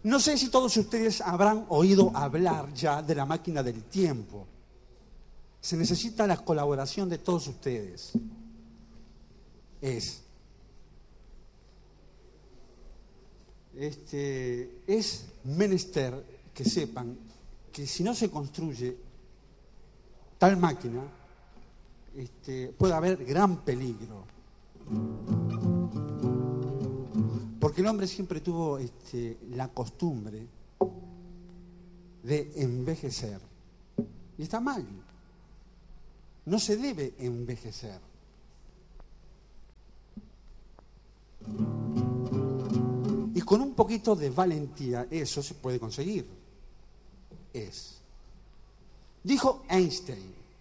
No sé si todos ustedes habrán oído hablar ya de la máquina del tiempo. Se necesita la colaboración de todos ustedes. Es menester que sepan que si no se construye tal máquina, puede haber gran peligro. Porque el hombre siempre tuvo la costumbre de envejecer. Y está mal. No se debe envejecer. Y con un poquito de valentía eso se puede conseguir. Dijo Einstein,